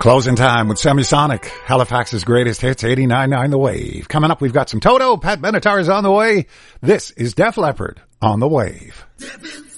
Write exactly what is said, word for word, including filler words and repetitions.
Closing time with Semisonic, Halifax's greatest hits, eighty-nine point nine The Wave. Coming up, we've got some Toto. Pat Benatar is on the way. This is Def Leppard on The Wave.